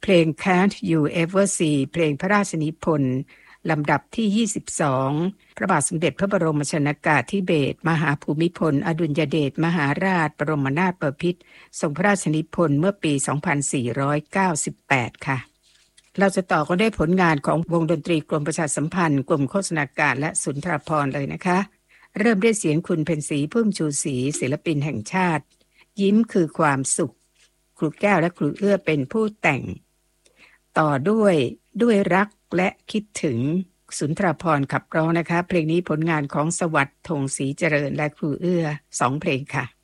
เพลง Can't You Ever See เพลงพระราชนิพนธ์ลำดับที่22พระบาทสมเด็จพระบรมชนกาธิเบศรมหาภูมิพลอดุลยเดชมหาราชบรมนาถบพิตรทรงพระราชนิพนธ์เมื่อปี 2498 ค่ะเราจะต่อกันด้วยผลงานของวงดนตรีกรมประชาสัมพันธ์กรมโฆษณาการและสุนทรภรณ์เลยนะคะเริ่มด้วยเสียงคุณเพ็ญศรีพุ่มชูศรีศิลปินแห่งชาติยิ้มคือความสุขครูแก้วและครูเอื้อเป็นผู้แต่งต่อด้วยรักและคิดถึงสุนทรภรณ์ขับร้องนะคะเพลงนี้ผลงานของสวัสดิ์ธงศรีเจริญและครูเอื้อ2 เพลงค่ะ